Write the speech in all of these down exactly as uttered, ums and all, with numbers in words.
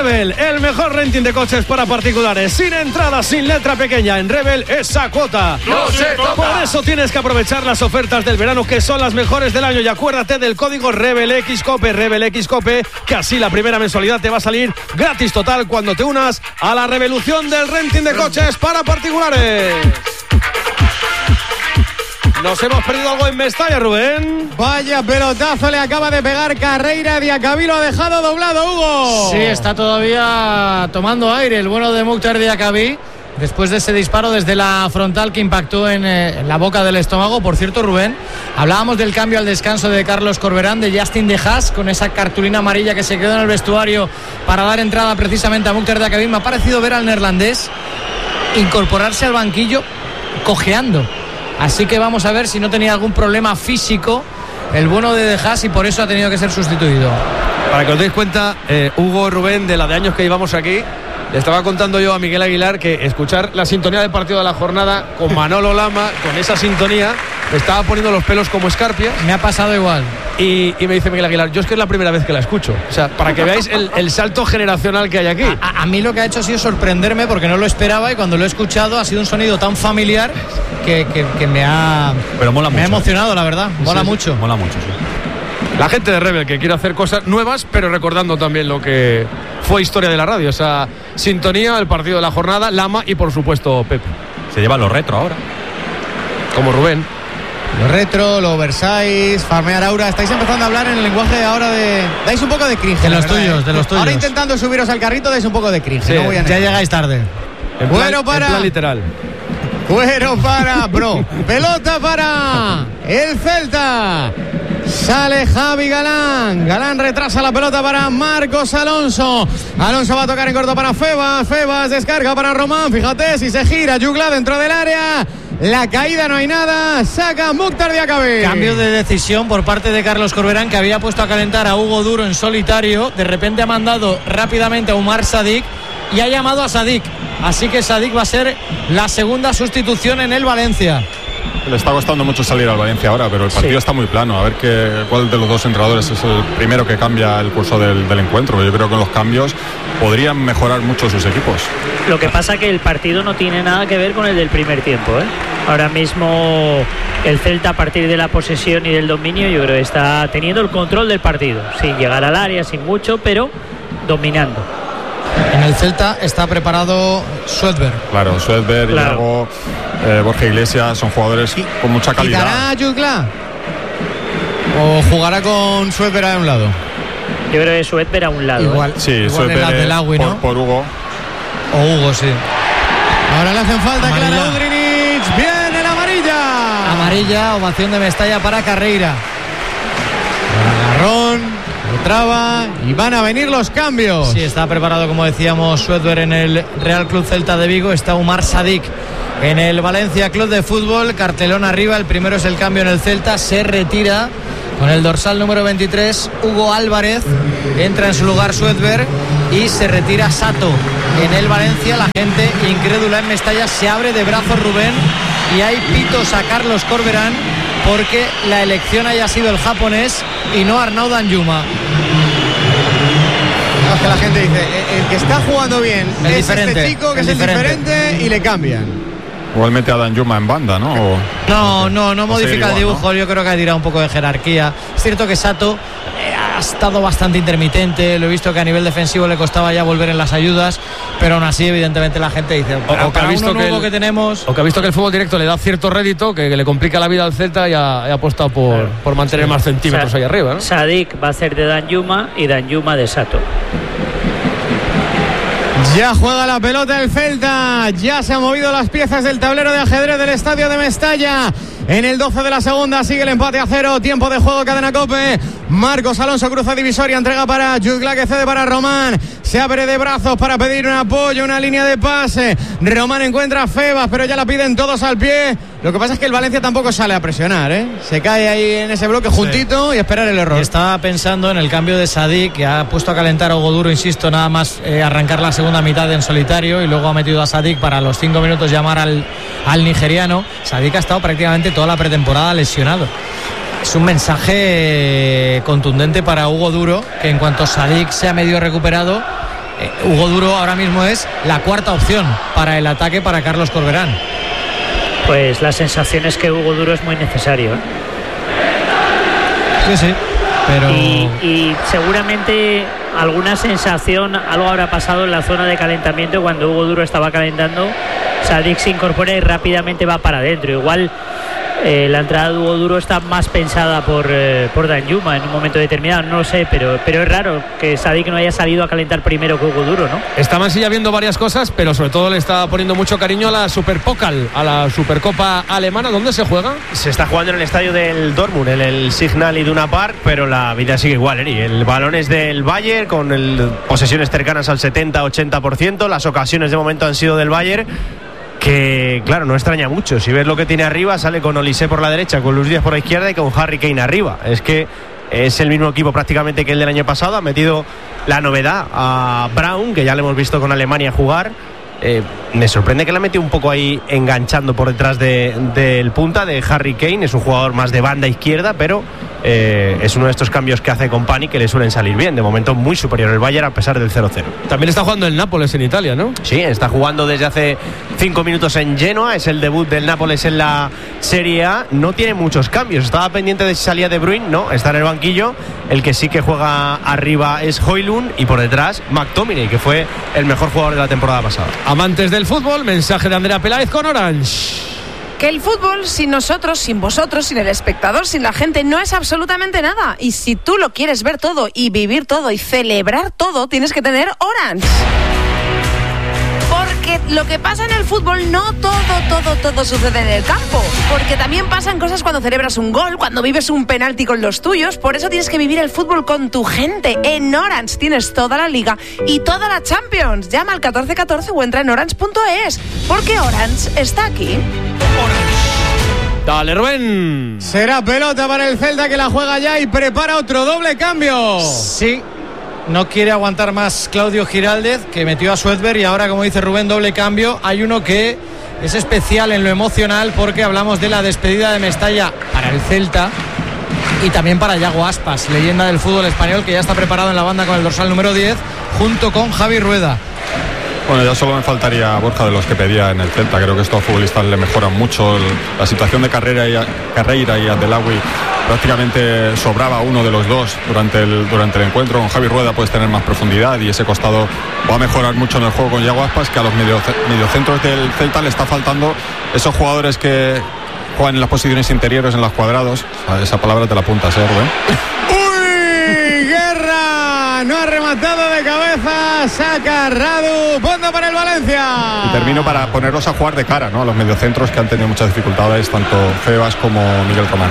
Rebel, el mejor renting de coches para particulares, sin entrada, sin letra pequeña. En Rebel, esa cuota no se toca. Por eso tienes que aprovechar las ofertas del verano, que son las mejores del año. Y acuérdate del código RebelXCope, RebelXCope, que así la primera mensualidad te va a salir gratis total cuando te unas a la revolución del renting de coches para particulares. Nos hemos perdido algo en Mestalla, Rubén. Vaya pelotazo le acaba de pegar Carreira. Diacabí lo ha dejado doblado, Hugo. Sí, está todavía tomando aire el bueno de Mukhtar Diacabí, después de ese disparo desde la frontal que impactó en, eh, en la boca del estómago. Por cierto, Rubén, hablábamos del cambio al descanso de Carlos Corberán, de Justin De Haas, con esa cartulina amarilla que se quedó en el vestuario para dar entrada precisamente a Mukhtar Diacabí. Me ha parecido ver al neerlandés incorporarse al banquillo cojeando. Así que vamos a ver si no tenía algún problema físico el bueno de De Haas y por eso ha tenido que ser sustituido. Para que os deis cuenta, eh, Hugo, Rubén, de la de años que llevamos aquí, le estaba contando yo a Miguel Aguilar que escuchar la sintonía del partido de la jornada con Manolo Lama, con esa sintonía, me estaba poniendo los pelos como escarpias. Me ha pasado igual. Y, y me dice Miguel Aguilar, yo es que es la primera vez que la escucho. O sea, para que veáis el, el salto generacional que hay aquí. A, a mí lo que ha hecho ha sido sorprenderme porque no lo esperaba y cuando lo he escuchado ha sido un sonido tan familiar que, que, que me ha, Pero mola me mucho, ha emocionado, la verdad. Mola sí, mucho. Mola mucho, sí. La gente de Rebel que quiere hacer cosas nuevas, pero recordando también lo que fue historia de la radio. Esa sintonía, el partido de la jornada, Lama y por supuesto Pep. Se lleva lo retro ahora. Como Rubén. Lo retro, lo oversize, farmear aura. Estáis empezando a hablar en el lenguaje ahora de... Dais un poco de cringe. De los verdad, tuyos, ¿eh? de los tuyos. Ahora intentando subiros al carrito dais un poco de cringe. Sí, no voy a Ya negar. llegáis tarde. En Bueno, plan, para- en plan literal. Cuero para, bro. Pelota para el Celta. Sale Javi Galán. Galán retrasa la pelota para Marcos Alonso. Alonso va a tocar en corto para Febas. Febas descarga para Román. Fíjate si se gira Jugla dentro del área. La caída no hay nada. Saca Mukhtar Diacabí. Cambio de decisión por parte de Carlos Corberán, que había puesto a calentar a Hugo Duro en solitario. De repente ha mandado rápidamente a Umar Sadik y ha llamado a Sadik. Así que Sadik va a ser la segunda sustitución en el Valencia. Le está costando mucho salir al Valencia ahora, pero el partido sí. está muy plano. A ver qué, cuál de los dos entrenadores es el primero que cambia el curso del, del encuentro. Yo creo que los cambios podrían mejorar mucho sus equipos. Lo que pasa que el partido no tiene nada que ver con el del primer tiempo, ¿eh? Ahora mismo el Celta, a partir de la posesión y del dominio, yo creo que está teniendo el control del partido, sin llegar al área, sin mucho, pero dominando. En el Celta está preparado Swedberg. Claro, Swedberg, claro. Iago, eh, Borja Iglesias son jugadores con mucha calidad. ¿Quitará a Jugla? ¿O jugará con Swedberg a un lado? Yo creo que Swedberg a un lado. Igual, ¿eh? Sí, igual Swedberg el Abdelagui, por, ¿no? por Hugo. O Hugo, sí. Ahora le hacen falta Amarilla. Clara Udrinic. Viene la amarilla. Amarilla, ovación de Mestalla para Carreira. Agarrón, lo traba y van a venir los cambios. Sí, está preparado, como decíamos, Swedberg en el Real Club Celta de Vigo. Está Umar Sadik en el Valencia Club de Fútbol. Cartelón arriba, el primero es el cambio en el Celta. Se retira con el dorsal número veintitrés Hugo Álvarez. Entra en su lugar Swedberg y se retira Sato en el Valencia. La gente incrédula en Mestalla se abre de brazos, Rubén, y hay pitos a Carlos Corberán porque la elección haya sido el japonés y no Arnaud Danjuma. No, es que la gente dice, el que está jugando bien El es diferente, este chico que el es el diferente. diferente y le cambian. Igualmente a Danjuma en banda, ¿no? O, No, no, no o modifica igual, el dibujo, ¿no? Yo creo que ha tirado un poco de jerarquía. Es cierto que Sato eh, ha estado bastante intermitente, lo he visto que a nivel defensivo le costaba ya volver en las ayudas, pero aún así evidentemente la gente dice, O, o que ha visto uno que, nuevo el, que tenemos... o que ha visto que el fútbol directo le da cierto rédito, que, que le complica la vida al Celta y ha, ha apostado por, Claro. por mantener Sí. más centímetros Sa- ahí arriba, ¿no? Sadik va a ser de Danjuma y Danjuma de Sato. Ya juega la pelota el Celta. Ya se han movido las piezas del tablero de ajedrez del estadio de Mestalla. En el doce de la segunda sigue el empate a cero. Tiempo de juego, Cadena Cope. Marcos Alonso cruza divisoria, entrega para Jugla, que cede para Román. Se abre de brazos para pedir un apoyo, una línea de pase. Román encuentra a Febas, pero ya la piden todos al pie. Lo que pasa es que el Valencia tampoco sale a presionar, ¿eh? Se cae ahí en ese bloque juntito sí. y esperar el error. Estaba pensando en el cambio de Sadik, que ha puesto a calentar a Hugo Duro, insisto, nada más eh, arrancar la segunda mitad en solitario, y luego ha metido a Sadik para los cinco minutos llamar al, al nigeriano. Sadik ha estado prácticamente toda la pretemporada lesionado. Es un mensaje contundente para Hugo Duro, que en cuanto Sadik se ha medio recuperado, eh, Hugo Duro ahora mismo es la cuarta opción para el ataque para Carlos Corberán. Pues la sensación es que Hugo Duro es muy necesario, ¿eh? Sí, sí, pero... Y, y seguramente alguna sensación, algo habrá pasado en la zona de calentamiento cuando Hugo Duro estaba calentando. Sadik se incorpora y rápidamente va para adentro. Igual eh, la entrada de Hugo Duro está más pensada por, eh, por Danjuma en un momento determinado, no lo sé, pero, pero es raro que Sadik no haya salido a calentar primero que Hugo Duro, ¿no? Está Mansilla viendo varias cosas, pero sobre todo le está poniendo mucho cariño a la Superpokal, a la Supercopa alemana. ¿Dónde se juega? Se está jugando en el estadio del Dortmund, en el Signal Iduna Park, pero la vida sigue igual, Eri. El balón es del Bayern, con el, posesiones cercanas al setenta a ochenta por ciento. Las ocasiones de momento han sido del Bayern, que claro, no extraña mucho. Si ves lo que tiene arriba, sale con Olise por la derecha, con Luis Díaz por la izquierda y con Harry Kane arriba. Es que es el mismo equipo prácticamente que el del año pasado. Ha metido la novedad a Braun, que ya le hemos visto con Alemania jugar. Eh, me sorprende que la metió un poco ahí enganchando por detrás de, del punta de Harry Kane. Es un jugador más de banda izquierda, pero eh, es uno de estos cambios que hace Company que le suelen salir bien. De momento muy superior el Bayern a pesar del cero cero. También está jugando el Nápoles en Italia, ¿no? Sí, está jugando desde hace cinco minutos en Genoa. Es el debut del Nápoles en la Serie A. No tiene muchos cambios. Estaba pendiente de si salía De Bruyne. No, está en el banquillo. El que sí que juega arriba es Højlund y por detrás McTominay, que fue el mejor jugador de la temporada pasada. Amantes del fútbol, mensaje de Andrea Peláez con Orange. Que el fútbol sin nosotros, sin vosotros, sin el espectador, sin la gente, no es absolutamente nada. Y si tú lo quieres ver todo y vivir todo y celebrar todo, tienes que tener Orange. Porque lo que pasa en el fútbol no todo, todo, todo sucede en el campo. Porque también pasan cosas cuando celebras un gol, cuando vives un penalti con los tuyos. Por eso tienes que vivir el fútbol con tu gente. En Orange tienes toda la Liga y toda la Champions. Llama al catorce catorce o entra en orange punto es. Porque Orange está aquí. Dale, Rubén. Será pelota para el Celta, que la juega ya y prepara otro doble cambio. Sí. No quiere aguantar más Claudio Giraldez, que metió a Suedberg, y ahora, como dice Rubén, doble cambio. Hay uno que es especial en lo emocional, porque hablamos de la despedida de Mestalla para el Celta y también para Yago Aspas, leyenda del fútbol español, que ya está preparado en la banda con el dorsal número diez, junto con Javi Rueda. Bueno, ya solo me faltaría Borja de los que pedía en el Celta. Creo que estos futbolistas le mejoran mucho. El, la situación de Carrera y, Carreira y Abdelawi prácticamente sobraba uno de los dos durante el, durante el encuentro. Con Javi Rueda puedes tener más profundidad y ese costado va a mejorar mucho en el juego con Yago Aspas, que a los medio, mediocentros del Celta le está faltando esos jugadores que juegan en las posiciones interiores, en los cuadrados. O sea, esa palabra te la apuntas, ¿eh, Rubén? ¡Uy! ¡Guerra! No ha rematado de cabeza. Saca Radu. Punto para el Valencia. Y termino para ponerlos a jugar de cara, ¿no?, a los mediocentros, que han tenido muchas dificultades, tanto Febas como Miguel Román.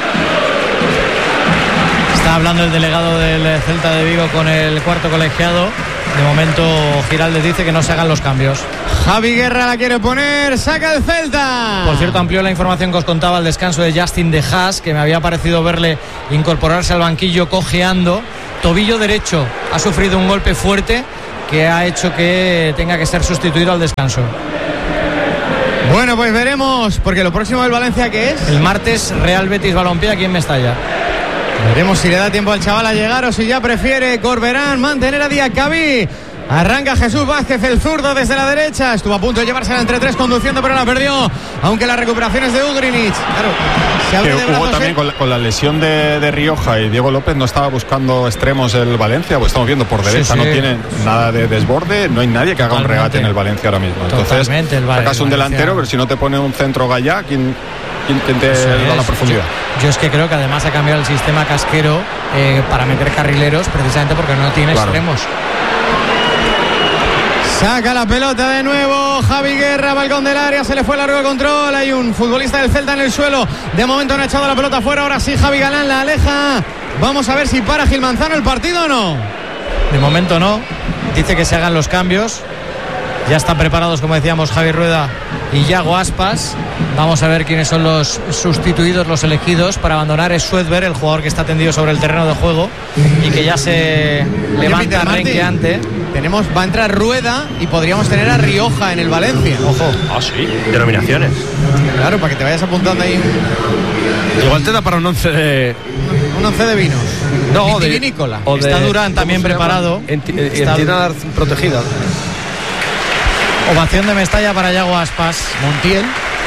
Está hablando el delegado del Celta de Vigo con el cuarto colegiado. De momento Giraldez dice que no se hagan los cambios. Javi Guerra la quiere poner. Saca el Celta. Por cierto, amplió la información que os contaba, el descanso de Justin de Haas, que me había parecido verle incorporarse al banquillo cojeando. Tobillo derecho. Ha sufrido un golpe fuerte que ha hecho que tenga que ser sustituido al descanso. Bueno, pues veremos, porque lo próximo del Valencia, ¿qué es? El martes, Real Betis Balompié aquí en Mestalla. Veremos si le da tiempo al chaval a llegar o si ya prefiere Corberán mantener a Diacabí. Arranca Jesús Vázquez, el zurdo, desde la derecha. Estuvo a punto de llevársela entre tres conduciendo, pero la perdió. Aunque la recuperación es de Ugrinic. Claro, se abre que de hubo brazos, también ¿eh? con, la, con la lesión de, de Rioja y Diego López. No estaba buscando extremos el Valencia, pues estamos viendo por derecha, sí, sí. No tiene nada de desborde. No hay nadie que haga Totalmente. un regate en el Valencia ahora mismo. Entonces, sacas un delantero, pero si no te pone un centro Gallá, ¿quién, quién, quién te Eso da es. la profundidad? Yo, yo es que creo que además ha cambiado el sistema Casquero eh, para meter carrileros, precisamente porque no tiene claro. extremos. Saca la pelota de nuevo Javi Guerra, balcón del área, se le fue largo el control. Hay un futbolista del Celta en el suelo. De momento no ha echado la pelota fuera. Ahora sí Javi Galán la aleja. Vamos a ver si para Gil Manzano el partido o no. De momento no. Dice que se hagan los cambios. Ya están preparados, como decíamos, Javi Rueda y Yago Aspas. Vamos a ver quiénes son los sustituidos, los elegidos para abandonar. Es Suedberg, el jugador que está tendido sobre el terreno de juego y que ya se Oye, levanta renqueante. Tenemos, va a entrar Rueda y podríamos tener a Rioja en el Valencia. Ojo. Ah, sí, denominaciones. Claro, para que te vayas apuntando ahí. Igual te da para un once de... Un once de vinos. No, de, Vitivinícola. o de- Está Durán ¿cómo también se llama? preparado. Enti- eh, Está- Entidad protegida. Ovación de Mestalla para Yago Aspas. Montiel.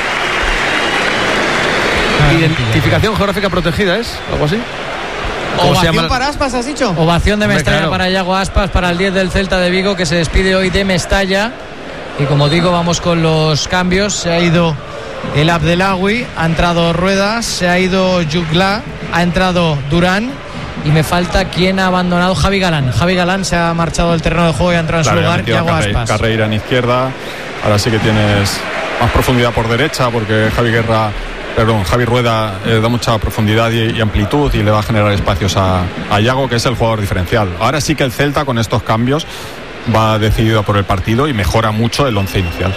Identificación geográfica protegida, ¿es? ¿Algo así? ¿Cómo se Ovación llama? para Aspas, ¿has dicho? Ovación de Hombre, Mestalla claro. para Yago Aspas, para el diez del Celta de Vigo, que se despide hoy de Mestalla. Y como digo, vamos con los cambios. Se ha ido el Abdelawi, ha entrado Ruedas, se ha ido Yugla, ha entrado Durán. Y me falta quien ha abandonado, Javi Galán. Javi Galán se ha marchado del terreno de juego y ha entrado en Claro, Pues ya su ha lugar metido a Yago Carre- Aspas. Carreira en izquierda. Ahora sí que tienes más profundidad por derecha, porque Javi Guerra, perdón, Javi Rueda eh, da mucha profundidad y, y amplitud y le va a generar espacios a, a Yago, que es el jugador diferencial. Ahora sí que el Celta con estos cambios va decidido por el partido y mejora mucho el once inicial.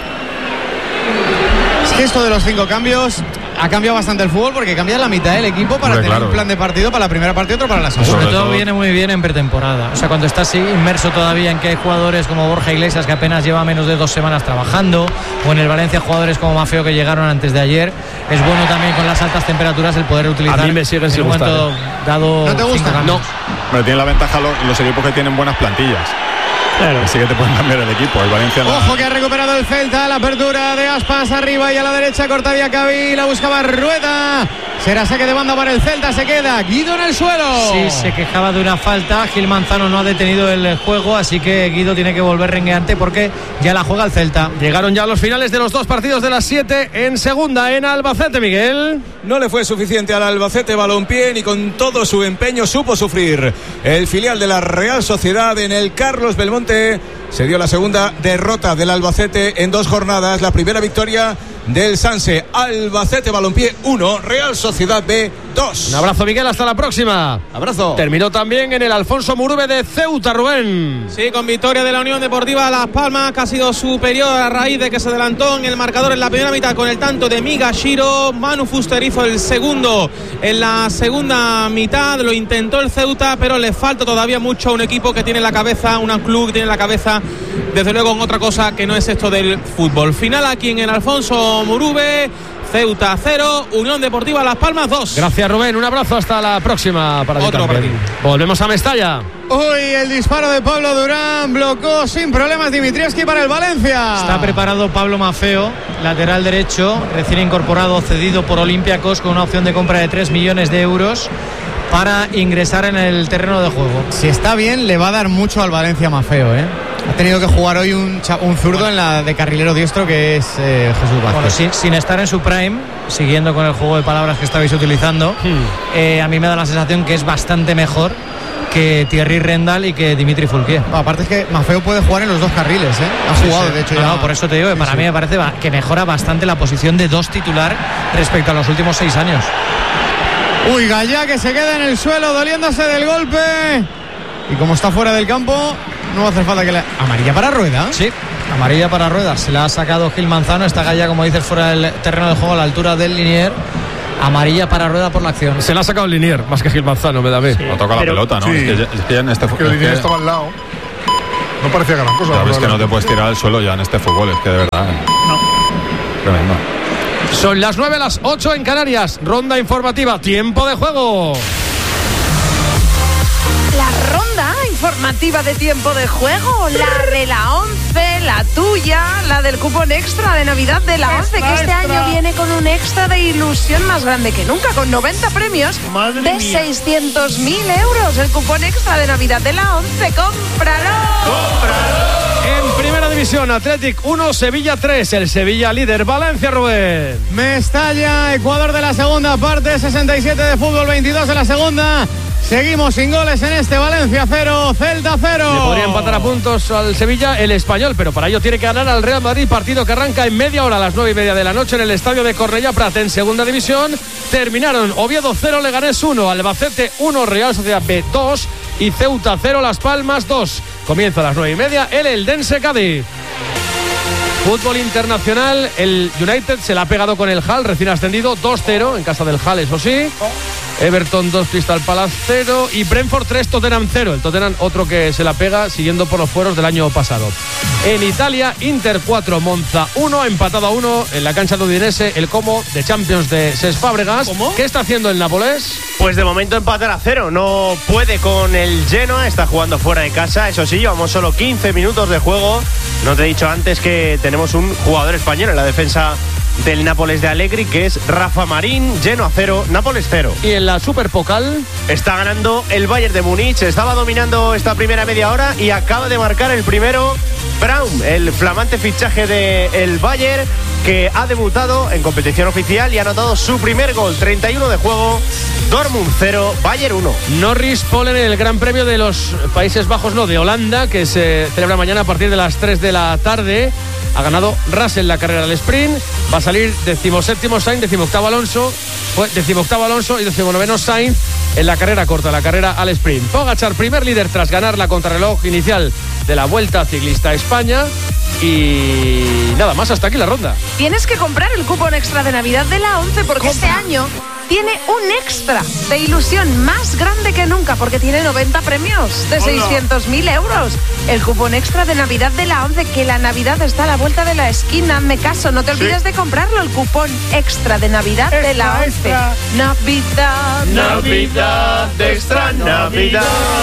Es que esto de los cinco cambios ha cambiado bastante el fútbol porque cambia la mitad del equipo para Hombre, tener claro. un plan de partido para la primera parte y otro para la segunda. Sobre Sobre todo, todo- viene muy bien en pretemporada. O sea, cuando estás así inmerso todavía en que hay jugadores como Borja Iglesias, que apenas lleva menos de dos semanas trabajando, o en el Valencia jugadores como Mafeo que llegaron antes de ayer, es bueno también con las altas temperaturas el poder utilizar A mí me siguen en sin un gustar, momento dado. ¿No te gusta? cinco cambios. Pero tiene la ventaja los, los equipos que tienen buenas plantillas. Claro. Así que te pueden cambiar el equipo. El Valencia la- Ojo que ha recuperado el Celta, la apertura de Aspas arriba y a la derecha corta Diacabí, la buscaba Rueda. Será saque de banda para el Celta, se queda Guido en el suelo. Sí, se quejaba de una falta. Gil Manzano no ha detenido el juego, así que Guido tiene que volver rengueante porque ya la juega el Celta. Llegaron ya los finales de los dos partidos de las siete en segunda en Albacete, Miguel. No le fue suficiente al Albacete Balompié ni con todo su empeño supo sufrir. El filial de la Real Sociedad en el Carlos Belmonte se dio la segunda derrota del Albacete en dos jornadas. La primera victoria del Sanse. Albacete Balompié uno, Real Sociedad B dos. Un abrazo, Miguel, hasta la próxima. Abrazo. Terminó también en el Alfonso Murube de Ceuta, Rubén. Sí, con victoria de la Unión Deportiva Las Palmas, que ha sido superior a raíz de que se adelantó en el marcador en la primera mitad con el tanto de Migashiro. Manu Fuster hizo el segundo en la segunda mitad. Lo intentó el Ceuta, pero le falta todavía mucho a un equipo que tiene la cabeza, un club que tiene la cabeza, desde luego, en otra cosa que no es esto del fútbol. Final aquí en el Alfonso Murube. Ceuta cero, Unión Deportiva Las Palmas dos. Gracias, Rubén. Un abrazo, hasta la próxima. Para ti Otro también. Volvemos a Mestalla. Uy, el disparo de Pablo Durán blocó sin problemas Dimitrievski para el Valencia. Está preparado Pablo Mafeo, lateral derecho, recién incorporado, cedido por Olympiacos con una opción de compra de tres millones de euros para ingresar en el terreno de juego. Si está bien, le va a dar mucho al Valencia Mafeo, ¿eh? Ha tenido que jugar hoy un, cha- un zurdo en la de carrilero diestro que es eh, Jesús Vázquez. Bueno, sin, sin estar en su prime, siguiendo con el juego de palabras que estabais utilizando, eh, a mí me da la sensación que es bastante mejor que Thierry Rendal y que Dimitri Foulquier. No, aparte es que Mafeo puede jugar en los dos carriles, ¿eh? Ha Sí, jugado, sí. de hecho, No, ya. no, por eso te digo que Sí, para sí. mí me parece va- que mejora bastante la posición de dos titular respecto a los últimos seis años. Uy, Gallá que se queda en el suelo doliéndose del golpe. Y como está fuera del campo, no va a hacer falta que le... Amarilla para Rueda. Sí, amarilla para Ruedas. Se la ha sacado Gil Manzano. Está Gallá, como dices, fuera del terreno de juego a la altura del linier. Amarilla para Rueda por la acción. Se la ha sacado el Linier, más que Gil Manzano, me da a mí. No toca la Pero- pelota, ¿no? Sí. Es, que, ya- es que ya en este Que el fútbol. línea estaba al lado. No parecía gran cosa. Sabes que no te puedes tirar al suelo ya en este fútbol, es que de verdad. eh. Tremendo. Son las nueve, las ocho en Canarias. Ronda informativa, tiempo de juego. La ronda informativa de tiempo de juego, la de la once, la tuya, la del cupón extra de Navidad de la once, que este año viene con un extra de ilusión más grande que nunca, con noventa premios de seiscientos mil euros. El cupón extra de Navidad de la once, cómpralo. En primera división, Athletic uno, Sevilla tres. El Sevilla líder, Valencia, Rubén. Mestalla, Ecuador de la segunda parte, sesenta y siete de fútbol, veintidós de la segunda. Seguimos sin goles en este Valencia cero, Celta cero. Le podría empatar a puntos al Sevilla el Español, pero para ello tiene que ganar al Real Madrid, partido que arranca en media hora a las nueve y media de la noche en el estadio de Cornellá Prat. En segunda división terminaron Oviedo cero, Leganés uno, Albacete uno, Real Sociedad B dos y Ceuta cero, Las Palmas dos. Comienza a las nueve y media el Eldense Cádiz. Fútbol internacional, el United se la ha pegado con el Hull, recién ascendido, dos cero en casa del Hull, eso sí. Everton dos, Crystal Palace cero y Brentford tres, Tottenham cero. El Tottenham otro que se la pega siguiendo por los fueros del año pasado. En Italia, Inter cuatro, Monza uno, empatado a uno en la cancha de Udinese, el Como de Champions de Cesc Fábregas. ¿Cómo? ¿Qué está haciendo el Nápoles? Pues de momento empatar a cero, no puede con el Genoa, está jugando fuera de casa, eso sí, llevamos solo quince minutos de juego. No te he dicho antes que tenemos un jugador español en la defensa del Nápoles de Allegri, que es Rafa Marín. Genoa cero, Nápoles cero. Y en la Superpokal está ganando el Bayern de Múnich, estaba dominando esta primera media hora y acaba de marcar el primero Braun, el flamante fichaje del Bayern, que ha debutado en competición oficial y ha anotado su primer gol. Treinta y uno de juego, Dortmund cero, Bayern uno. Norris Polen en el Gran Premio de los Países Bajos, no, de Holanda, que se celebra mañana a partir de las tres de la tarde. Ha ganado Russell la carrera del sprint. Va a salir decimoséptimo Sainz, decimoctavo Alonso, decimoctavo Alonso y decimonoveno Sainz en la carrera corta, la carrera al sprint. Pogačar, primer líder tras ganar la contrarreloj inicial de la Vuelta Ciclista a España. Y nada más, hasta aquí la ronda. Tienes que comprar el cupón extra de Navidad de la ONCE porque este año tiene un extra de ilusión más grande que nunca porque tiene noventa premios de seiscientos mil euros. El cupón extra de Navidad de la ONCE, que la Navidad está a la vuelta de la esquina. Hazme caso, no te olvides sí. de comprarlo. El cupón extra de Navidad extra, de la ONCE. Extra. Navidad, Navidad, extra Navidad.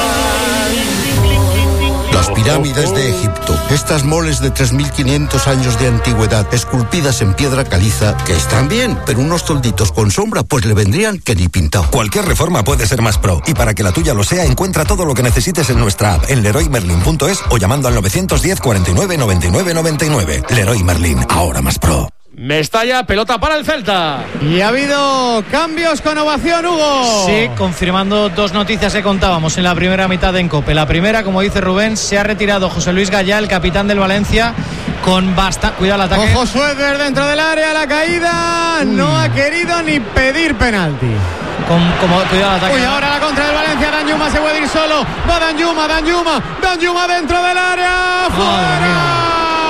Las pirámides de Egipto, estas moles de tres mil quinientos años de antigüedad, esculpidas en piedra caliza, que están bien, pero unos tolditos con sombra, pues le vendrían que ni pintado. Cualquier reforma puede ser más pro, y para que la tuya lo sea, encuentra todo lo que necesites en nuestra app, en leroy merlin punto es o llamando al novecientos diez, cuarenta y nueve, noventa y nueve, noventa y nueve. Leroy Merlin, ahora más pro. Mestalla, pelota para el Celta. Y ha habido cambios con ovación, Hugo. Sí, confirmando dos noticias que contábamos en la primera mitad de Encope. La primera, como dice Rubén, se ha retirado José Luis Gallá, el capitán del Valencia, con bastante... Cuidado el ataque. Ojo, Suéter dentro del área, la caída. Uy. No ha querido ni pedir penalti. Con, como, cuidado el ataque. Uy, ahora la contra del Valencia. Danjuma se puede ir solo. Va Danjuma, Danjuma, Danjuma dentro del área. ¡Fuera!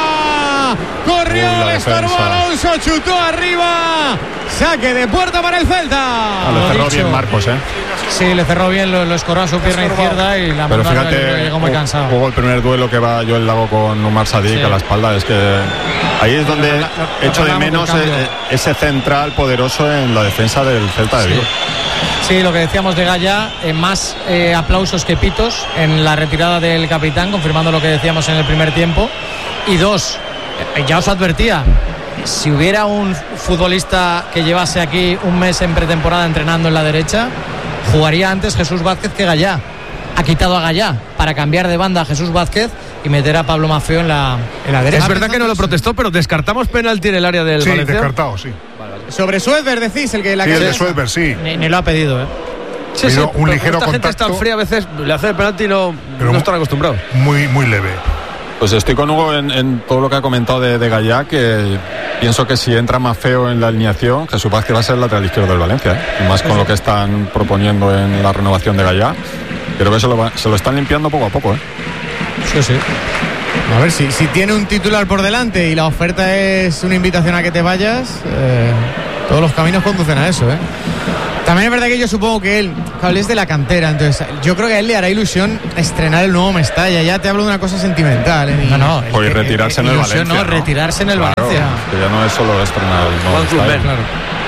Corrió, le estorbó Alonso, chutó arriba. Saque de puerta para el Celta. Ah, le cerró bien Marcos, ¿eh? Sí, le cerró bien, lo, lo escoró a su pierna izquierda y la Pero fíjate, llegó muy cansado. Jugó el primer duelo que va Joel Lago con Umar Sadik sí. a la espalda. Es que ahí es donde lo, lo, echo de menos ese central poderoso en la defensa del Celta de Vigo. Sí. Sí, lo que decíamos de Gallá, eh, más eh, aplausos que pitos en la retirada del capitán, confirmando lo que decíamos en el primer tiempo. Y dos, eh, ya os advertía, si hubiera un futbolista que llevase aquí un mes en pretemporada entrenando en la derecha, jugaría antes Jesús Vázquez que Gallá. Ha quitado a Gallá para cambiar de banda a Jesús Vázquez y meter a Pablo Maffeo en la, en la derecha. Es verdad que no lo protestó, pero descartamos penalti en el área del sí, Valencia. Sí, descartado, sí. Vale, vale. Sobre Suéter decís, el que la sí, el de Suéter, sí. Ni, ni lo ha pedido, ¿eh? Sí, sí, un ligero esta contacto. Gente está fría a veces, le hace el penalti y no, no están acostumbrados. Muy, muy leve. Pues estoy con Hugo en, en todo lo que ha comentado de, de Gallá, que pienso que si entra más feo en la alineación, Jesús Vázquez va a ser el lateral izquierdo del Valencia, ¿eh? Y más con lo que están proponiendo en la renovación de Gallá. Creo que se lo, va, se lo están limpiando poco a poco, ¿eh? Sí, sí. A ver, si, si tiene un titular por delante y la oferta es una invitación a que te vayas, eh, todos los caminos conducen a eso, ¿eh? También es verdad que yo supongo que él, claro, él es de la cantera, entonces yo creo que a él le hará ilusión estrenar el nuevo Mestalla. Ya te hablo de una cosa sentimental, ¿eh? No, no. O ir retirarse en el Valencia. No, ¿no? retirarse en el claro, Valencia. Que ya no es solo estrenar el nuevo Mestalla. Claro.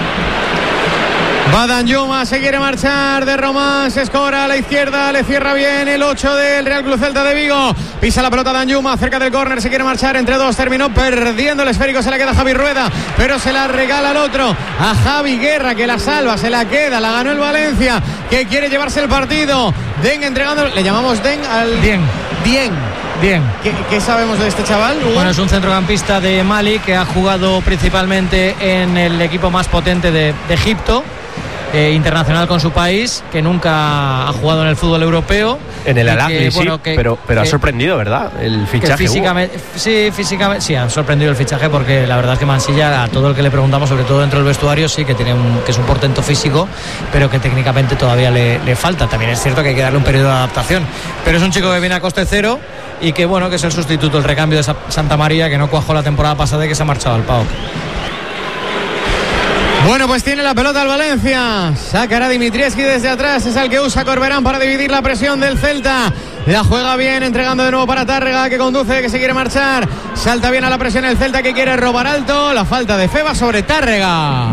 Va Danjuma, se quiere marchar de Román, se escora a la izquierda, le cierra bien el ocho del Real Club Celta de Vigo. Pisa la pelota Danjuma, cerca del córner, se quiere marchar entre dos, terminó perdiendo el esférico, se la queda Javi Rueda, pero se la regala al otro, a Javi Guerra, que la salva, se la queda, la ganó el Valencia, que quiere llevarse el partido. Den entregando, le llamamos Den al... Dien. Dien. Bien. ¿Qué, ¿Qué sabemos de este chaval, Hugo? Bueno, es un centrocampista de Mali que ha jugado principalmente en el equipo más potente de, de Egipto. Eh, internacional con su país, que nunca ha jugado en el fútbol europeo. En el Al-Ahly, sí, bueno, que, pero, pero que, ha sorprendido, ¿verdad? El fichaje. Físicamente, sí, físicamente, sí, ha sorprendido el fichaje porque la verdad es que Mansilla, a todo el que le preguntamos, sobre todo dentro del vestuario, sí que tiene un, que es un portento físico, pero que técnicamente todavía le, le falta. También es cierto que hay que darle un periodo de adaptación. Pero es un chico que viene a coste cero y que, bueno, que es el sustituto, el recambio de Santa María, que no cuajó la temporada pasada y que se ha marchado al P A O K. Bueno, pues tiene la pelota el Valencia. Sacará Dimitrievski desde atrás. Es el que usa Corberán para dividir la presión del Celta. La juega bien, entregando de nuevo para Tárrega, que conduce, que se quiere marchar. Salta bien a la presión el Celta, que quiere robar alto. La falta de Febas sobre Tárrega.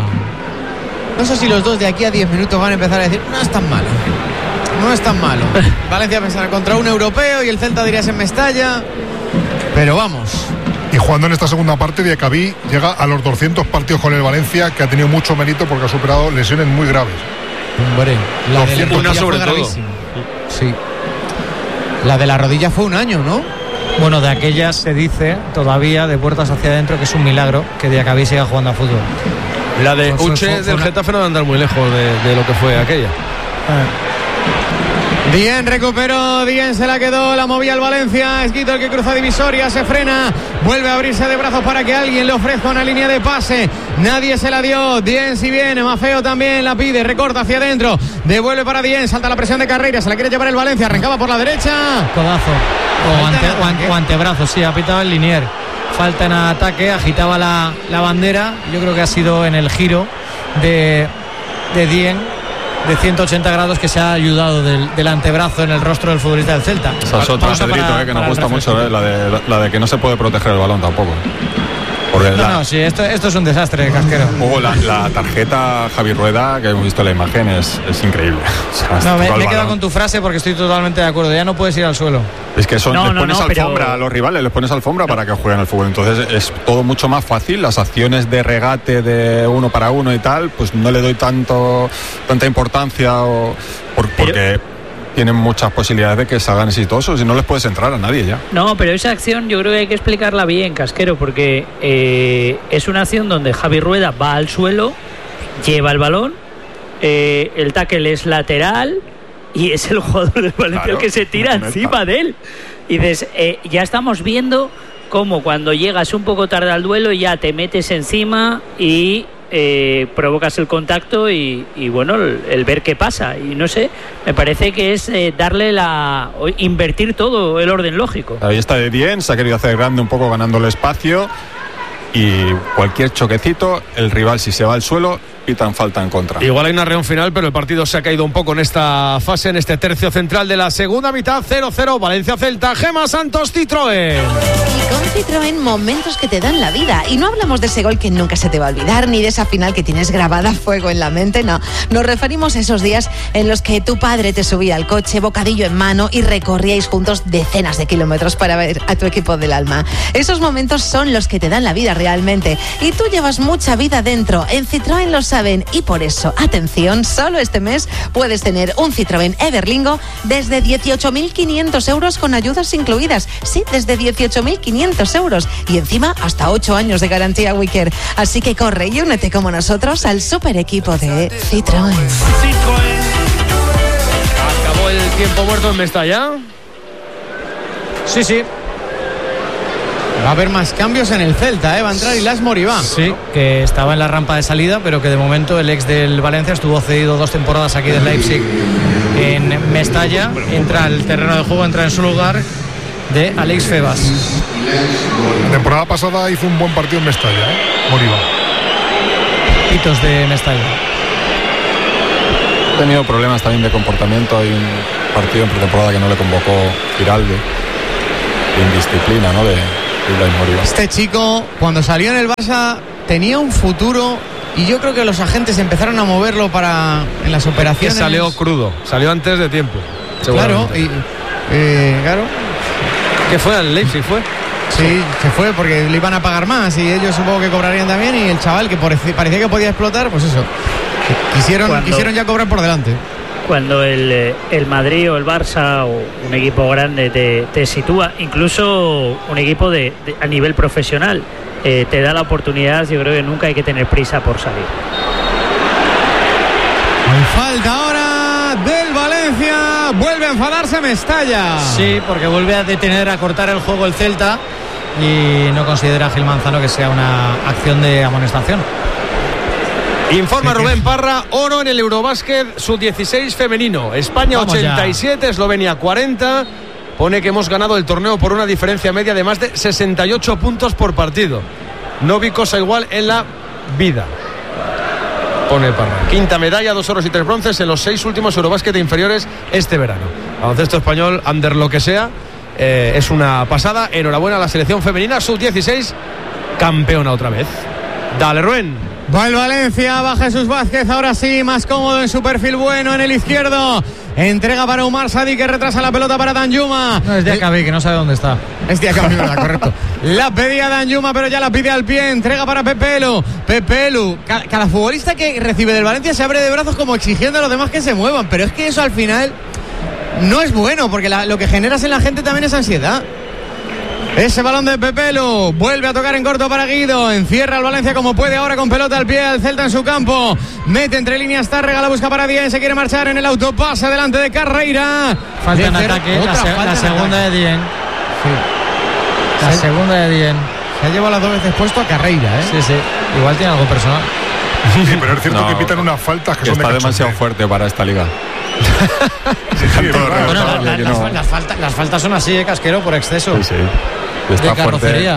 No sé si los dos de aquí a diez minutos van a empezar a decir: no es tan malo, no es tan malo. Valencia pensará contra un europeo y el Celta diría en Mestalla. Pero vamos. Y jugando en esta segunda parte, Diacabí llega a los doscientos partidos con el Valencia, que ha tenido mucho mérito porque ha superado lesiones muy graves. Hombre, la de la una sobre todo. Sí. La de la rodilla fue un año, ¿no? Bueno, de aquellas se dice todavía, de puertas hacia adentro, que es un milagro que Diacabí siga jugando a fútbol. La de Uche del Getafe no va a andar muy lejos de, de lo que fue aquella. Ah. Dien recuperó, Dien se la quedó, la movía el Valencia. Es Guito el que cruza divisoria, se frena, vuelve a abrirse de brazos para que alguien le ofrezca una línea de pase. Nadie se la dio. Dien si viene, Mafeo también la pide, recorta hacia adentro, devuelve para Dien, salta la presión de Carreira, se la quiere llevar el Valencia, arrancaba por la derecha. Codazo o, ante, o, ante, o antebrazo, sí, ha pitado el Linier. Falta en ataque, agitaba la, la bandera. Yo creo que ha sido en el giro de, de Dien de ciento ochenta grados que se ha ayudado del, del antebrazo en el rostro del futbolista del Celta. Esa es otra, Pedrito, eh, que nos gusta mucho, eh, la, de, la de que no se puede proteger el balón tampoco. Porque no, la, no, sí, esto, esto es un desastre, Casquero. Hugo, la, la tarjeta Javi Rueda, que hemos visto la imagen, es, es increíble. O sea, no, me, me he quedado con tu frase porque estoy totalmente de acuerdo. Ya no puedes ir al suelo. Es que son, no, les pones no, no, alfombra pero... a los rivales, les pones alfombra para que jueguen al fútbol. Entonces es todo mucho más fácil. Las acciones de regate de uno para uno y tal, pues no le doy tanto tanta importancia o, por, porque... Pero... tienen muchas posibilidades de que salgan exitosos y no les puedes entrar a nadie ya. No, pero esa acción yo creo que hay que explicarla bien, Casquero, porque eh, es una acción donde Javi Rueda va al suelo, lleva el balón, eh, el tackle es lateral y es el jugador del Valencia claro, el que se tira encima de él. Y dices, eh, ya estamos viendo cómo cuando llegas un poco tarde al duelo ya te metes encima y... Eh, provocas el contacto y, y bueno, el, el ver qué pasa. Y no sé, me parece que es eh, darle la... invertir todo el orden lógico. Ahí está de bien, se ha querido hacer grande un poco ganando el espacio y cualquier choquecito, el rival si se va al suelo, pitan falta en contra. Igual hay una reunión final, pero el partido se ha caído un poco en esta fase, en este tercio central de la segunda mitad. Cero cero, Valencia-Celta. Gemma Santos, Citroën. Y con Citroën, momentos que te dan la vida. Y no hablamos de ese gol que nunca se te va a olvidar, ni de esa final que tienes grabada a fuego en la mente, no. Nos referimos a esos días en los que tu padre te subía al coche, bocadillo en mano, y recorríais juntos decenas de kilómetros para ver a tu equipo del alma. Esos momentos son los que te dan la vida realmente. Y tú llevas mucha vida dentro. En Citroën los saben, y por eso, atención, solo este mes puedes tener un Citroën Everlingo desde dieciocho mil quinientos euros con ayudas incluidas. Sí, desde dieciocho mil quinientos euros y encima hasta ocho años de garantía Wicker. Así que corre y únete como nosotros al super equipo de Citroën. Citroën. Acabó el tiempo muerto en Mestalla. Sí, sí. Va a haber más cambios en el Celta, ¿eh? Va a entrar Ilas Moribá. Sí, que estaba en la rampa de salida, pero que de momento el ex del Valencia estuvo cedido dos temporadas aquí del Leipzig en Mestalla. Entra al terreno de juego, entra en su lugar de Alex Febas. La temporada pasada hizo un buen partido en Mestalla, ¿eh? Moribá. Pitos de Mestalla. Ha tenido problemas también de comportamiento. Hay un partido en pretemporada que no le convocó Giralde. De indisciplina, ¿no? De Este chico, cuando salió en el Barça, tenía un futuro y yo creo que los agentes empezaron a moverlo para en las operaciones. Que salió crudo, salió antes de tiempo. Claro, y, eh, claro. ¿Qué fue? ¿Al Leipzig fue? Sí, se fue porque le iban a pagar más y ellos supongo que cobrarían también, y el chaval que parecía que podía explotar, pues eso. Quisieron, Cuando... quisieron ya cobrar por delante. Cuando el, el Madrid o el Barça o un equipo grande te, te sitúa, incluso un equipo de, de a nivel profesional, eh, te da la oportunidad, yo creo que nunca hay que tener prisa por salir. Hay falta ahora del Valencia, vuelve a enfadarse Mestalla. Sí, porque vuelve a detener, a cortar el juego el Celta y no considera Gil Manzano que sea una acción de amonestación. Informa Rubén Parra, oro en el Eurobásquet sub dieciséis femenino. España Vamos ochenta y siete, ya. Eslovenia cuarenta. Pone que hemos ganado el torneo por una diferencia media de más de sesenta y ocho puntos por partido. No vi cosa igual en la vida. Pone Parra. Quinta medalla, dos oros y tres bronces en los seis últimos Eurobásquet inferiores este verano. Baloncesto español, under lo que sea, eh, es una pasada. Enhorabuena a la selección femenina sub dieciséis, campeona otra vez. Dale, Rubén. Va el Valencia, va Jesús Vázquez, ahora sí, más cómodo en su perfil bueno en el izquierdo. Entrega para Umar Sadi, que retrasa la pelota para Danjuma. No, es Diakabi, que no sabe dónde está. Es Diakabi, ¿verdad? Correcto. La pedía Danjuma, pero ya la pide al pie. Entrega para Pepelu. Pepelu, cada, cada futbolista que recibe del Valencia se abre de brazos como exigiendo a los demás que se muevan. Pero es que eso al final no es bueno, porque la, lo que generas en la gente también es ansiedad. Ese balón de Pepelu vuelve a tocar en corto para Guido. Encierra al Valencia como puede ahora con pelota al pie al Celta en su campo. Mete entre líneas Tárrega, la busca para Dien. Se quiere marchar en el autopase delante de Carreira. Falta en ataque, la, se, falta la segunda de Dien. Sí. La sí. segunda de Dien. Se ha llevado las dos veces puesto a Carreira, ¿eh? Sí, sí. Igual tiene algo personal. Sí, pero es cierto no, que pitan unas faltas que, que son está de demasiado fuerte para esta liga. Sí, sí, bueno, la, la, la, no. las, las, faltas, las faltas son así, ¿eh, Casquero? Por exceso. Sí, sí. Está de carrocería.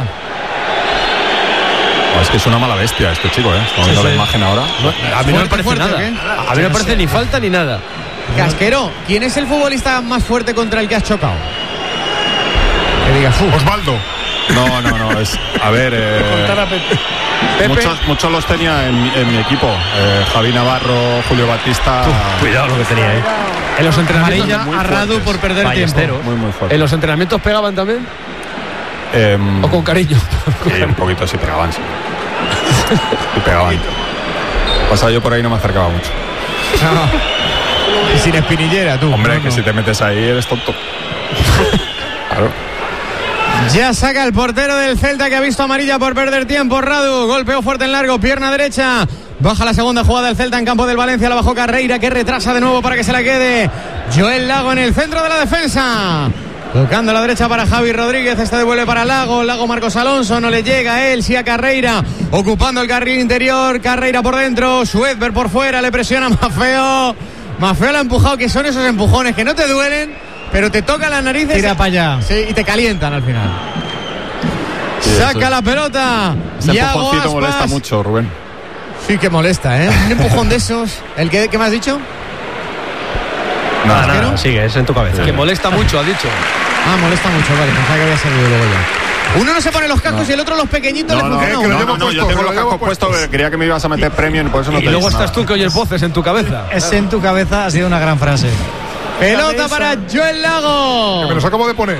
Oh, es que es una mala bestia este chico, ¿eh? Estamos viendo sí, sí. la imagen ahora. No, a mí no me parece fuerte, nada. ¿Qué? A mí no me parece ni falta ni nada. Casquero, ¿quién es el futbolista más fuerte contra el que has chocado? Que digas, Osvaldo. No, no, no. Es, a ver, eh, Pepe. Muchos, muchos los tenía en, en mi equipo. Eh, Javi Navarro, Julio Batista. Uf, cuidado lo que tenía ahí. En los entrenamientos a Radu por perder tiempo. Muy, muy fuerte. ¿En los entrenamientos pegaban también? Eh, ¿O con cariño? Sí, un poquito sí pegaban, sí. Sí pegaban. Pasa, yo por ahí no me acercaba mucho. No. Y sin espinillera, tú. Hombre, no, que no. si te metes ahí eres tonto. Claro. Ya saca el portero del Celta, que ha visto amarilla por perder tiempo. Radu, golpeo fuerte en largo, pierna derecha. Baja la segunda jugada del Celta en campo del Valencia. La bajó Carreira, que retrasa de nuevo para que se la quede Joel Lago en el centro de la defensa. Tocando a la derecha para Javi Rodríguez. Este devuelve para Lago. Lago Marcos Alonso. No le llega a él, sí a Carreira. Ocupando el carril interior. Carreira por dentro. Schwedberg por fuera. Le presiona Maffeo. Maffeo la ha empujado, que son esos empujones que no te duelen, pero te tocan las narices. Tira para allá. Sí, y te calientan al final. Sí, saca la pelota. Ese empujoncito molesta mucho, Rubén. Sí que molesta, ¿eh? Un empujón de esos. ¿El que, qué me has dicho? Nada, nada, sigue, es en tu cabeza. Que molesta mucho, has dicho. Ah, molesta mucho, vale, pensaba que había salido luego ya. Uno no se pone los cascos no. y el otro los pequeñitos no, le funciona. No, no, no, no, yo tengo los cascos puestos, puestos, creía que me ibas a meter premio y por eso no te. Y luego estás tú que oyes voces en tu cabeza. Es en tu cabeza, ha sido una gran frase. Pelota para Joel Lago. Que me los acabo de poner.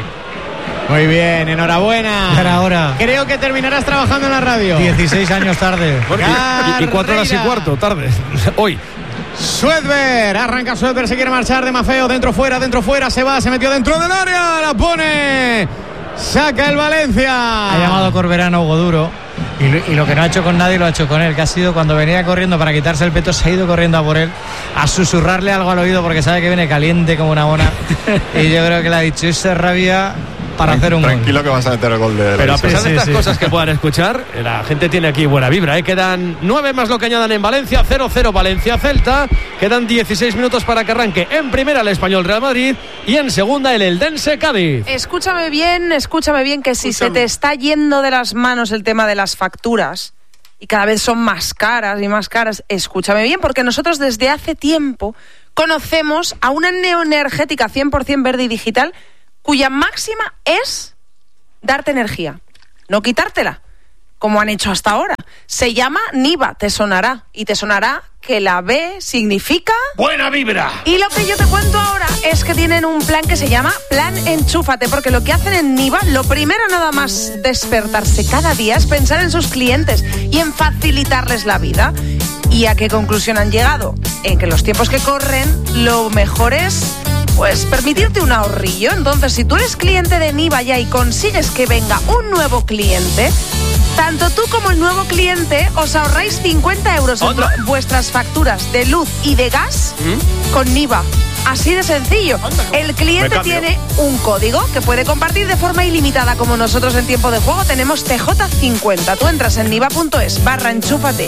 Muy bien, enhorabuena. Era hora. Creo que terminarás trabajando en la radio. dieciséis años tarde. y, y cuatro horas y cuarto tarde. Hoy. Schwedberg, arranca Schwedberg, se quiere marchar de Maffeo, dentro fuera, dentro fuera, se va, se metió dentro del área, la pone, saca el Valencia. Ha llamado Corberán a Hugo Duro y lo, y lo que no ha hecho con nadie lo ha hecho con él, que ha sido cuando venía corriendo para quitarse el peto, se ha ido corriendo a por él, a susurrarle algo al oído porque sabe que viene caliente como una mona y yo creo que le ha dicho, esa rabia para hacer un Tranquilo gol. Tranquilo que vas a meter el gol de... Pero a pesar sí, de estas sí, cosas sí. que puedan escuchar, la gente tiene aquí buena vibra, ¿eh? Quedan nueve más lo que añadan en Valencia, cero cero Valencia-Celta. Quedan dieciséis minutos para que arranque en primera el Español Real Madrid y en segunda el Eldense Cádiz. Escúchame bien, escúchame bien, que si escúchame. se te está yendo de las manos el tema de las facturas y cada vez son más caras y más caras, escúchame bien, porque nosotros desde hace tiempo conocemos a una neoenergética cien por ciento verde y digital cuya máxima es darte energía, no quitártela, como han hecho hasta ahora. Se llama Niva, te sonará. Y te sonará que la B significa... ¡buena vibra! Y lo que yo te cuento ahora es que tienen un plan que se llama Plan Enchúfate, porque lo que hacen en Niva, lo primero nada más despertarse cada día es pensar en sus clientes y en facilitarles la vida. ¿Y a qué conclusión han llegado? En que los tiempos que corren, lo mejor es... pues permitirte un ahorrillo. Entonces, si tú eres cliente de Niva ya y consigues que venga un nuevo cliente, tanto tú como el nuevo cliente os ahorráis cincuenta euros en vuestras facturas de luz y de gas ¿Mm? con Niva. Así de sencillo. El cliente tiene un código que puede compartir de forma ilimitada, como nosotros en Tiempo de Juego tenemos T J cincuenta. Tú entras en niva punto es barra enchúfate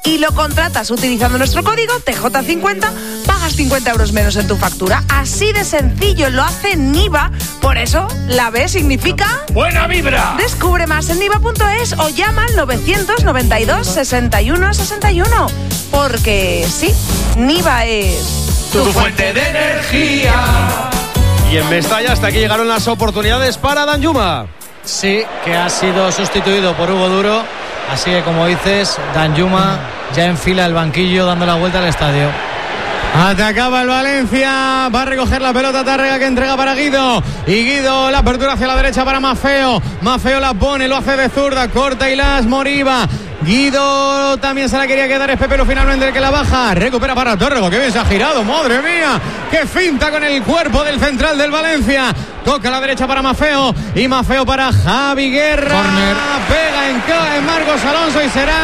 y lo contratas utilizando nuestro código T J cincuenta, pagas cincuenta euros menos en tu factura. Así de sencillo, lo hace Niva. Por eso, la B significa... ¡buena vibra! Descubre más en niva punto es o llama al novecientos noventa y dos sesenta y uno sesenta y uno. Porque sí, Niva es... tu fuente de energía. Y en Mestalla hasta aquí llegaron las oportunidades para Danjuma. Sí, que ha sido sustituido por Hugo Duro. Así que, como dices, Danjuma ya enfila el banquillo dando la vuelta al estadio. Atacaba el Valencia, va a recoger la pelota Tárrega, que entrega para Guido, y Guido la apertura hacia la derecha para Maffeo. Maffeo la pone, lo hace de zurda, corta y las Moriba. Guido también se la quería quedar, es Pepe Lu finalmente el que la baja, recupera para Tárrega, que bien se ha girado, madre mía, qué finta con el cuerpo del central del Valencia. Toca a la derecha para Maffeo, y Maffeo para Javi Guerra. Corner. Pega en, en Marcos Alonso y será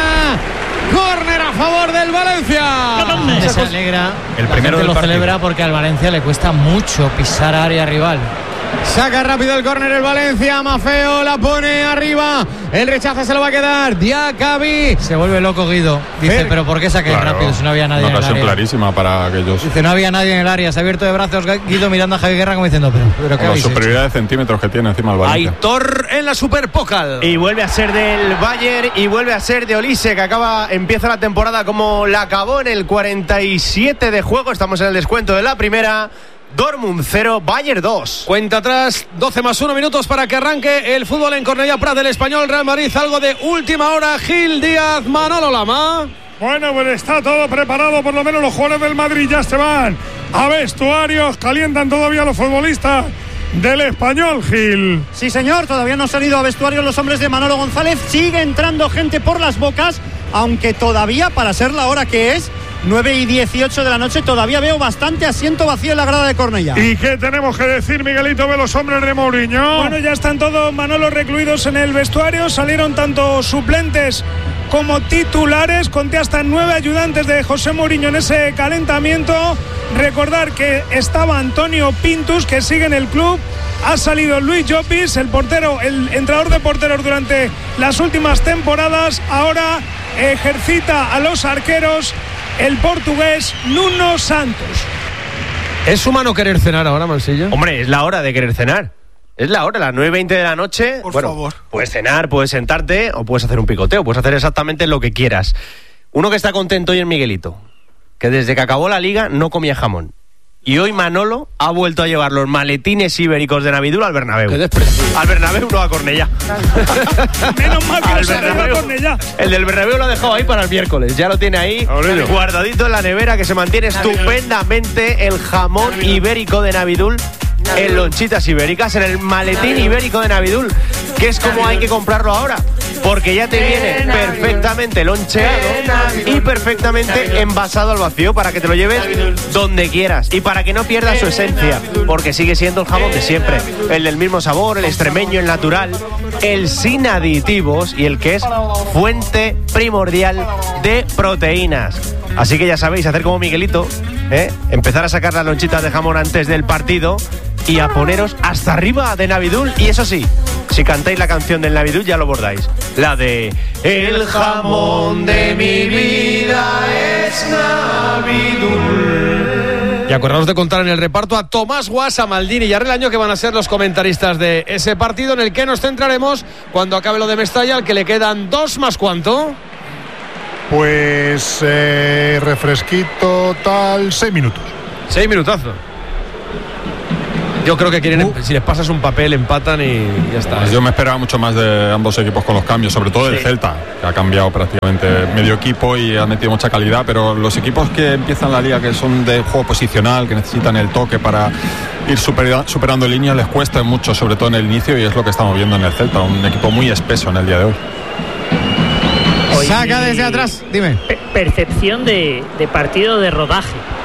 córner a favor del Valencia. Se alegra, el la primero gente del lo partido. celebra porque al Valencia le cuesta mucho pisar área rival. Saca rápido el córner el Valencia, Maffeo la pone arriba, el rechazo se lo va a quedar Diacabí. Se vuelve loco Guido, dice, Fer. pero ¿por qué saqué Claro, rápido si no había nadie una en el ocasión área? clarísima para aquellos. Dice, no había nadie en el área, se ha abierto de brazos Guido mirando a Javi Guerra como diciendo, pero, pero ¿qué Con la habéis hecho? superioridad de centímetros que tiene encima el Valencia. Aitor en la Superpócal. Y vuelve a ser del Bayern y vuelve a ser de Olise, que acaba, empieza la temporada como la acabó en el cuarenta y siete de juego. Estamos en el descuento de la primera. Dortmund cero, Bayern dos. Cuenta atrás, doce más uno minutos para que arranque el fútbol en Cornellá Prat del Español Real Madrid. Algo de última hora, Gil Díaz, Manolo Lama. Bueno, pues está todo preparado, por lo menos los jugadores del Madrid ya se van a vestuarios, calientan todavía los futbolistas del Español, Gil. Sí, señor, todavía no se han ido a vestuarios los hombres de Manolo González, sigue entrando gente por las bocas, aunque todavía, para ser la hora que es, nueve y dieciocho de la noche, todavía veo bastante asiento vacío en la grada de Cornellá. ¿Y qué tenemos que decir, Miguelito, de los hombres de Mourinho? Bueno, ya están todos, Manolo, recluidos en el vestuario, salieron tanto suplentes como titulares, conté hasta nueve ayudantes de José Mourinho en ese calentamiento. Recordar que estaba Antonio Pintus, que sigue en el club, ha salido Luis Llopis, el portero, el entrenador de porteros durante las últimas temporadas, ahora ejercita a los arqueros el portugués Nuno Santos. ¿Es humano querer cenar ahora, Mansilla? Hombre, es la hora de querer cenar. Es la hora, las nueve y veinte de la noche. Por bueno, favor. Puedes cenar, puedes sentarte o puedes hacer un picoteo. Puedes hacer exactamente lo que quieras. Uno que está contento hoy es Miguelito, que desde que acabó la liga no comía jamón. Y hoy Manolo ha vuelto a llevar los maletines ibéricos de Navidul al Bernabéu. Qué desprecio. Al Bernabéu, no a Cornellá. Menos mal que Al no se Bernabéu. arregla Cornellá. El del Bernabéu lo ha dejado ahí para el miércoles. Ya lo tiene ahí Aurelio. guardadito en la nevera, que se mantiene estupendamente el jamón ibérico de Navidul en lonchitas ibéricas, en el maletín ibérico de Navidul, que es como hay que comprarlo ahora, porque ya te viene perfectamente loncheado y perfectamente envasado al vacío para que te lo lleves donde quieras y para que no pierdas su esencia, porque sigue siendo el jamón de siempre, el del mismo sabor, el extremeño, el natural, el sin aditivos y el que es fuente primordial de proteínas. Así que ya sabéis, hacer como Miguelito, ¿eh? Empezar a sacar las lonchitas de jamón antes del partido y a poneros hasta arriba de Navidul. Y eso sí, si cantáis la canción del Navidul ya lo bordáis, la de El jamón de mi vida es Navidul. Y acordaos de contar en el reparto a Tomás Guasa, Maldini y Arrelaño, que van a ser los comentaristas de ese partido, en el que nos centraremos cuando acabe lo de Mestalla, al que le quedan dos más cuánto. Pues eh, refresquito tal, seis minutos. Seis minutazos. Yo creo que quieren, uh. si les pasas un papel, empatan y ya está. Pues yo me esperaba mucho más de ambos equipos con los cambios, sobre todo del Sí. Celta, que ha cambiado prácticamente medio equipo y ha metido mucha calidad, pero los equipos que empiezan la liga, que son de juego posicional, que necesitan el toque para ir supera, superando líneas, les cuesta mucho, sobre todo en el inicio, y es lo que estamos viendo en el Celta, un equipo muy espeso en el día de hoy. Hoy saca desde atrás, dime. Per- percepción de, de partido de rodaje.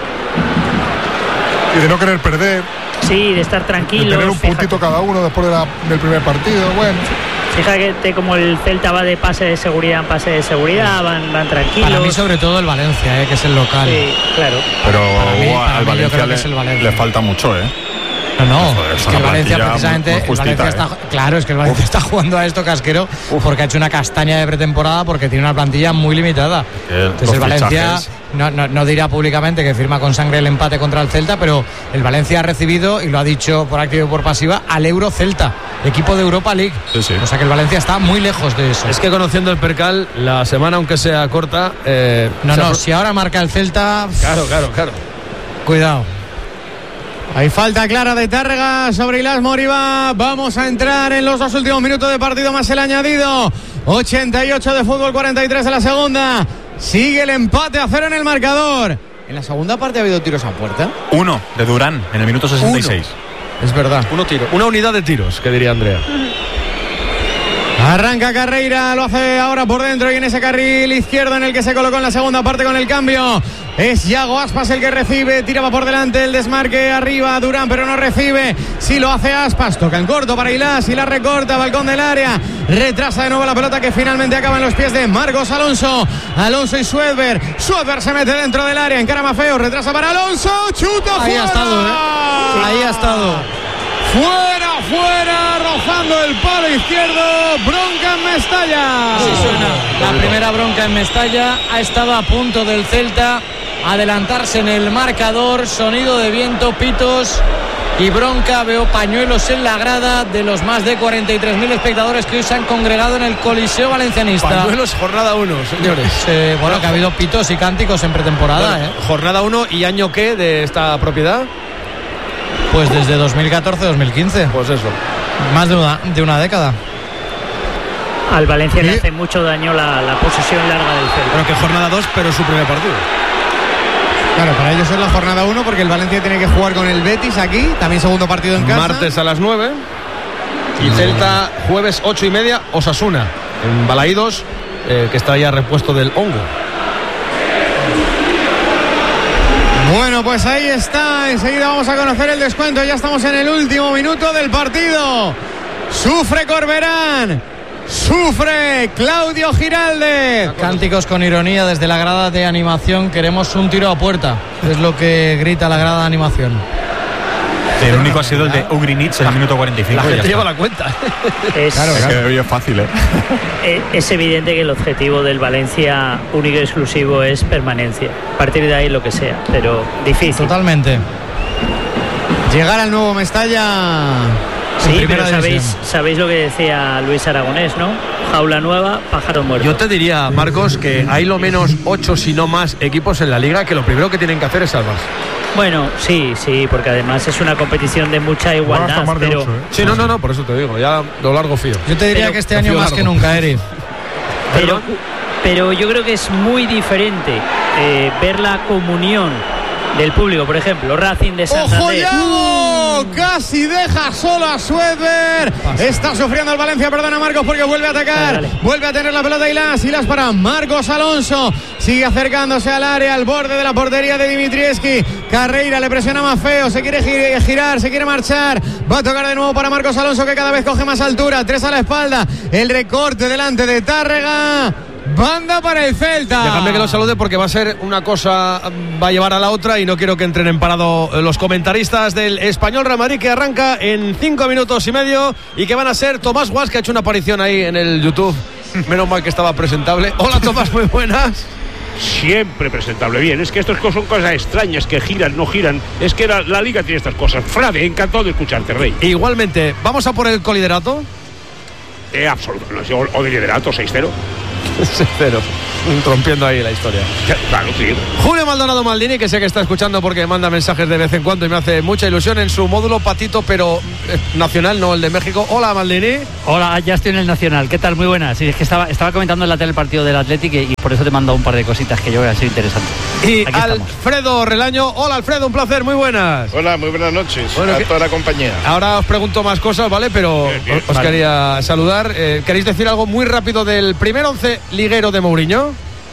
Y de no querer perder. Sí, de estar De tranquilo. tener un puntito cada uno después de la, del primer partido. Bueno. Fíjate como el Celta va de pase de seguridad en pase de seguridad, van, van tranquilos. Para mí sobre todo el Valencia, eh, que es el local. Sí, claro. Pero Para mí- uh, para al mí yo Valencia, creo que le, es el Valencia. le falta mucho, ¿eh? No, no, Joder, es que el Valencia precisamente, muy, muy justita, el Valencia ¿eh? está, claro, es que el Valencia Uf. está jugando a esto casquero Uf. porque ha hecho una castaña de pretemporada porque tiene una plantilla muy limitada. El, Entonces el Valencia no, no, no dirá públicamente que firma con sangre el empate contra el Celta, pero el Valencia ha recibido, y lo ha dicho por activa y por pasiva, al Euro Celta, equipo de Europa League. Sí, sí. O sea que el Valencia está muy lejos de eso. Es que conociendo el percal, la semana, aunque sea corta... Eh, no, no, pro... si ahora marca el Celta... Claro, claro, claro. Cuidado. Hay falta clara de Tárrega sobre Ilás Moriba. Vamos a entrar en los dos últimos minutos de partido más el añadido. ochenta y ocho de fútbol, cuarenta y tres de la segunda. Sigue el empate a cero en el marcador. En la segunda parte ha habido tiros a puerta. Uno de Durán en el minuto sesenta y seis. Uno. Es verdad. Uno tiro. Una unidad de tiros, que diría Andrea. Arranca Carreira, lo hace ahora por dentro y en ese carril izquierdo en el que se colocó en la segunda parte con el cambio. Es Yago Aspas el que recibe, tiraba por delante el desmarque arriba Durán, pero no recibe. Sí lo hace Aspas, toca en corto para Ilás, Ilás recorta, balcón del área, retrasa de nuevo la pelota que finalmente acaba en los pies de Marcos Alonso. Alonso y Suedberg, Suedberg se mete dentro del área, encara Mafeo, retrasa para Alonso, chuta ahí fuera. ha estado, ¿eh? Ahí ha estado. Fuera, fuera, rozando el palo izquierdo, bronca en Mestalla. Sí suena. La primera bronca en Mestalla, ha estado a punto del Celta adelantarse en el marcador, sonido de viento, pitos y bronca. Veo pañuelos en la grada de los más de cuarenta y tres mil espectadores que hoy se han congregado en el Coliseo Valencianista. Pañuelos, jornada uno, señores. Eh, bueno, que ha habido pitos y cánticos en pretemporada. Bueno, ¿eh? Jornada uno, ¿y año qué de esta propiedad? Pues desde dos mil catorce dos mil quince. Pues eso. Más de una, de una década. Al Valencia ¿Sí? le hace mucho daño la, la posesión larga del Celta. Pero que jornada dos, pero su primer partido. Claro, para ellos es la jornada uno porque el Valencia tiene que jugar con el Betis aquí, también segundo partido en casa. Martes a las nueve. Y Celta jueves ocho y media, Osasuna. En Balaídos, eh, que está ya repuesto del hongo. Bueno, pues ahí está. Enseguida vamos a conocer el descuento. Ya estamos en el último minuto del partido. Sufre Corberán. Sufre Claudio Giralde. Cánticos con ironía desde la grada de animación. Queremos un tiro a puerta. Es lo que grita la grada de animación. El único ha sido el de Ugrinic en el minuto cuarenta y cinco. La gente lleva la cuenta. Es, claro, claro. Es que es fácil, ¿eh? Es evidente que el objetivo del Valencia único y exclusivo es permanencia. A partir de ahí lo que sea, pero difícil. Totalmente. Llegar al nuevo Mestalla. Sí, pero sabéis, sabéis lo que decía Luis Aragonés, ¿no? Jaula nueva, pájaro muerto. Yo te diría, Marcos, que hay lo menos ocho, si no más, equipos en la liga que lo primero que tienen que hacer es salvarse. Bueno, sí, sí, porque además es una competición de mucha igualdad. Pero... ocho, ¿eh? Sí, no, no, no, por eso te digo, ya lo largo fío. Yo te diría pero, que este año más largo. que nunca, Eri. Pero, pero yo creo que es muy diferente eh, ver la comunión del público, por ejemplo, Racing de Santander. ¡Ojo, Yago! Casi deja solo a Suedberg. Está sufriendo el Valencia, perdona Marcos, porque vuelve a atacar. Dale, dale. Vuelve a tener la pelota Ilás. Ilás para Marcos Alonso. Sigue acercándose al área, al borde de la portería de Dimitrievski. Carreira le presiona más feo. Se quiere girar, se quiere marchar. Va a tocar de nuevo para Marcos Alonso, que cada vez coge más altura. Tres a la espalda. El recorte delante de Tárrega. Banda para el Celta. Déjame que lo salude porque va a ser una cosa, va a llevar a la otra y no quiero que entren en parado los comentaristas del Español Real Madrid, que arranca en cinco minutos y medio y que van a ser Tomás Guas, que ha hecho una aparición ahí en el YouTube. Menos mal que estaba presentable. Hola Tomás, muy buenas. Siempre presentable. Bien, es que estas son cosas extrañas que giran, no giran. Es que la, la liga tiene estas cosas. Frade, encantado de escucharte, Rey. Igualmente, ¿vamos a por el coliderato? Eh, absolutamente. O, o de liderato, seis cero. seis cero. Rompiendo ahí la historia. Claro, sí. Julio Maldonado Maldini, que sé que está escuchando porque manda mensajes de vez en cuando y me hace mucha ilusión en su módulo patito, pero eh, nacional, no el de México. Hola, Maldini. Hola, ya estoy en el nacional. ¿Qué tal? Muy buenas. Sí, es que estaba, estaba comentando en la tele el partido del Athletic y, y por eso te he mandado un par de cositas que yo creo que ha sido interesante. Y aquí Alfredo estamos. Relaño. Hola, Alfredo, un placer, muy buenas. Hola, muy buenas noches bueno, a que, toda la compañía. Ahora os pregunto más cosas, ¿vale? Pero bien, bien. os vale. quería saludar. Eh, ¿Queréis decir algo muy rápido del primer once liguero de Mourinho?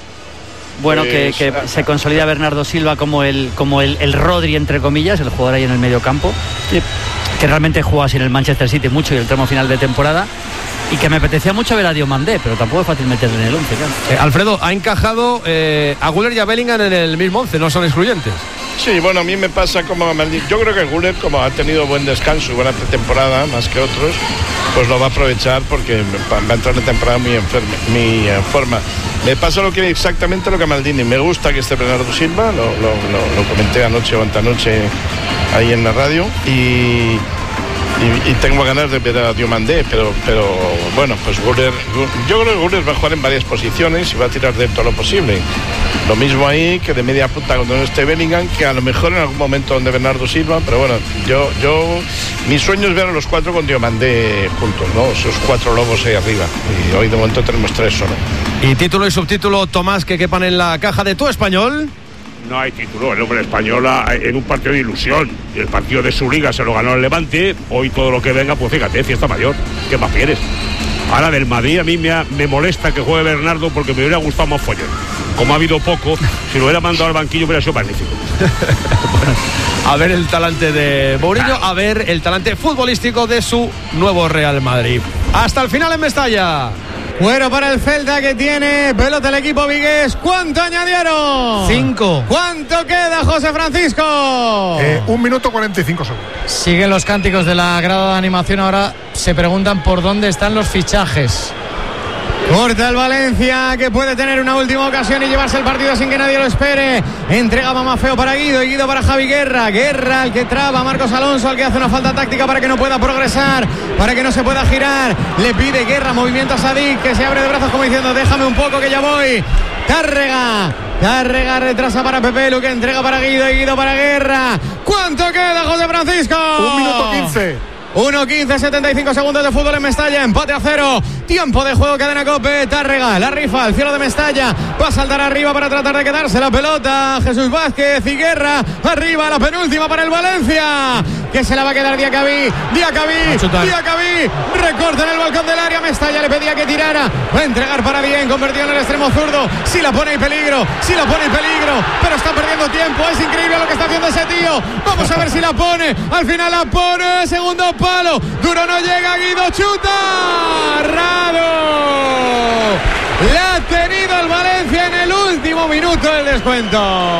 Bueno, pues, que, que se consolida Bernardo Silva como el como el, el Rodri, entre comillas, el jugador ahí en el medio campo, que, que realmente juega así en el Manchester City mucho y el tramo final de temporada, y que me apetecía mucho ver a Diomandé, pero tampoco es fácil meterle en el once, claro. eh, Alfredo, ha encajado eh, a Güler y a Bellingham en el mismo once, no son excluyentes. Sí, bueno, a mí me pasa como a Maldini. Yo creo que Güler, como ha tenido buen descanso y buena pretemporada, más que otros, pues lo va a aprovechar porque va a entrar en temporada muy enferma, muy en forma. Me pasa lo que exactamente lo que a Maldini. Me gusta que esté Bernardo Silva, lo, lo, lo, lo comenté anoche o antanoche ahí en la radio, y, y, y tengo ganas de ver a Diomandé, pero, pero bueno, pues Güler, yo creo que Güler va a jugar en varias posiciones y va a tirar de todo lo posible. Lo mismo ahí que de media punta cuando no esté Bellingham, que a lo mejor en algún momento donde Bernardo Silva, pero bueno, yo, yo mi sueño es ver a los cuatro con Diomandé juntos, ¿no? Esos cuatro lobos ahí arriba. Y hoy de momento tenemos tres solo. Y título y subtítulo, Tomás, que quepan en la caja de Tu Español. No hay título, el hombre español en un partido de ilusión. Y el partido de su liga se lo ganó el Levante. Hoy todo lo que venga, pues fíjate, fiesta mayor. ¿Qué más quieres? Ahora del Madrid a mí me, ha, me molesta que juegue Bernardo porque me hubiera gustado más follón. Como ha habido poco, si lo hubiera mandado al banquillo hubiera sido magnífico. Bueno, a ver el talante de Mourinho, a ver el talante futbolístico de su nuevo Real Madrid. Hasta el final en Mestalla. Bueno, para el Celta, que tiene pelota el equipo vigués. ¿Cuánto añadieron? Cinco. ¿Cuánto queda, José Francisco? Eh, un minuto cuarenta y cinco segundos. Siguen los cánticos de la grada de animación. Ahora se preguntan por dónde están los fichajes. Corta el Valencia, que puede tener una última ocasión y llevarse el partido sin que nadie lo espere. Entrega Mamafeo para Guido y Guido para Javi Guerra. Guerra al que traba, Marcos Alonso al que hace una falta táctica para que no pueda progresar, para que no se pueda girar. Le pide Guerra movimiento a Sadik, que se abre de brazos como diciendo déjame un poco que ya voy. Tárrega, Tárrega retrasa para Pepelu, que entrega para Guido y Guido para Guerra. ¿Cuánto queda, José Francisco? Un minuto quince. uno quince, setenta y cinco segundos de fútbol en Mestalla, empate a cero, tiempo de juego, cadena COPE. Tárrega, la rifa al cielo de Mestalla, va a saltar arriba para tratar de quedarse la pelota, Jesús Vázquez y Guerra, arriba la penúltima para el Valencia, que se la va a quedar Diacabí, Diacabí, Diacabí, recorta en el balcón del área, Mestalla le pedía que tirara, va a entregar para bien, convertido en el extremo zurdo, si la pone en peligro, si la pone en peligro, pero está perdiendo tiempo, es increíble lo que está haciendo ese tío, vamos a ver si la pone, al final la pone, segundo palo, duro no llega, Guido chuta, Rado, la ha tenido el Valencia en el último minuto del descuento.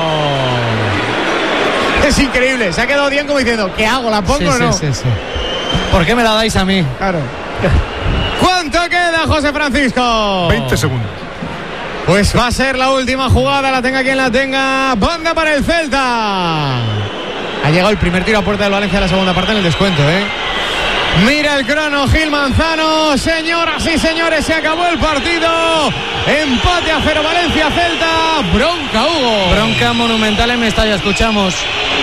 Es increíble, se ha quedado bien como diciendo, ¿qué hago? ¿La pongo sí, o no? Sí, sí, sí. ¿Por qué me la dais a mí? Claro. ¿Cuánto queda, José Francisco? veinte segundos. Pues va a ser la última jugada, la tenga quien la tenga. Banda para el Celta. Ha llegado el primer tiro a puerta del Valencia de la segunda parte en el descuento, ¿eh? Mira el crono, Gil Manzano. Señoras y señores, se acabó el partido. Empate a cero, Valencia, Celta. Bronca, Hugo. Bronca monumental en Mestalla, escuchamos.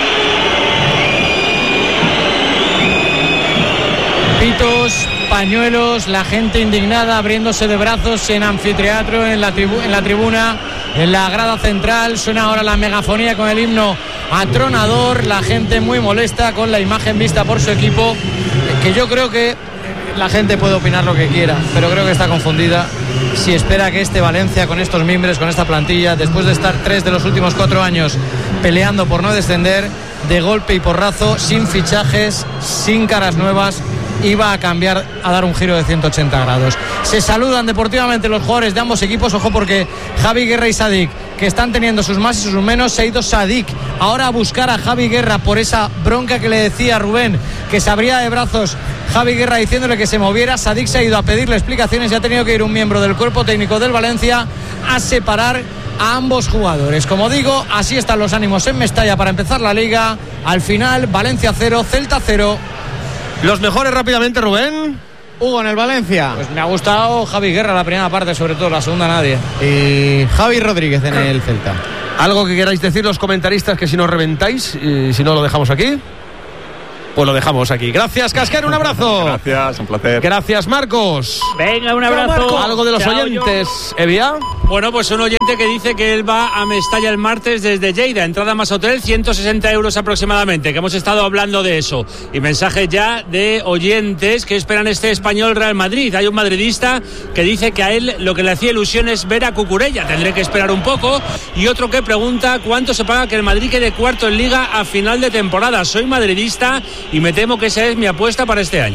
Pitos, pañuelos, la gente indignada abriéndose de brazos en anfiteatro, en la, tribu- en la tribuna, en la grada central. Suena ahora la megafonía con el himno atronador, la gente muy molesta con la imagen vista por su equipo, que yo creo que la gente puede opinar lo que quiera, pero creo que está confundida si espera que este Valencia, con estos mimbres, con esta plantilla, después de estar tres de los últimos cuatro años peleando por no descender, de golpe y porrazo, sin fichajes, sin caras nuevas, iba a cambiar, a dar un giro de ciento ochenta grados. Se saludan deportivamente los jugadores de ambos equipos, ojo porque Javi Guerra y Sadik, que están teniendo sus más y sus menos, se ha ido Sadik ahora a buscar a Javi Guerra por esa bronca que le decía Rubén, que se abría de brazos Javi Guerra diciéndole que se moviera. Sadik se ha ido a pedirle explicaciones y ha tenido que ir un miembro del cuerpo técnico del Valencia a separar a ambos jugadores. Como digo, así están los ánimos en Mestalla para empezar la liga. Al final, Valencia cero, Celta cero. Los mejores rápidamente, Rubén. Hugo, en el Valencia. Pues me ha gustado Javi Guerra la primera parte, sobre todo la segunda nadie. Y Javi Rodríguez en el Celta. ¿Algo que queráis decir los comentaristas, que si nos reventáis y si no lo dejamos aquí? Pues lo dejamos aquí. Gracias, Casquero, un abrazo. Gracias, un placer. Gracias, Marcos. Venga, un abrazo. Algo de los Chao, oyentes, Evia. Bueno, pues un oyente que dice que él va a Mestalla el martes desde Lleida, entrada más hotel, ciento sesenta euros aproximadamente, que hemos estado hablando de eso. Y mensajes ya de oyentes que esperan este Español Real Madrid. Hay un madridista que dice que a él lo que le hacía ilusión es ver a Cucurella, tendré que esperar un poco. Y otro que pregunta cuánto se paga que el Madrid quede cuarto en Liga a final de temporada. Soy madridista y me temo que esa es mi apuesta para este año.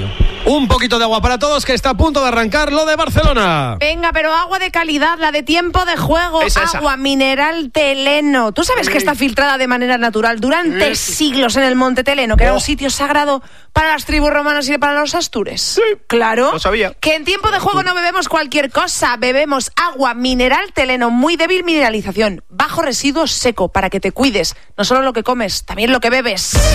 Un poquito de agua para todos, que está a punto de arrancar lo de Barcelona. Venga, pero agua de calidad, la de tiempo de juego. Es esa. Agua mineral Teleno. ¿Tú sabes que está filtrada de manera natural durante siglos en el Monte Teleno, que era un sitio sagrado para las tribus romanas y para los astures? Sí. Claro. Lo sabía. Que en tiempo de juego no bebemos cualquier cosa. Bebemos agua mineral Teleno, muy débil mineralización, bajo residuo seco, para que te cuides. No solo lo que comes, también lo que bebes.